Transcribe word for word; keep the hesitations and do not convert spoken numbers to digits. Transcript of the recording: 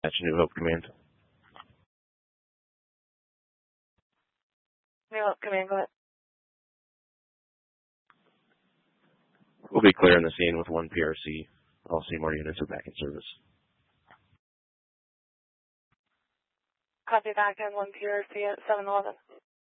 New Hope Command. New Hope Command, go ahead. We'll be clearing the scene with one P R C. All Seymour units are back in service. Copy back in one P R C at seven eleven.